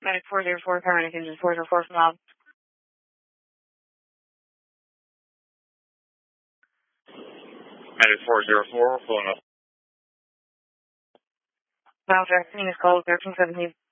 Medic 404, paramedic engine 404 from Loud. Medic 404, pulling up. Loud, Jack, Phoenix call 1317.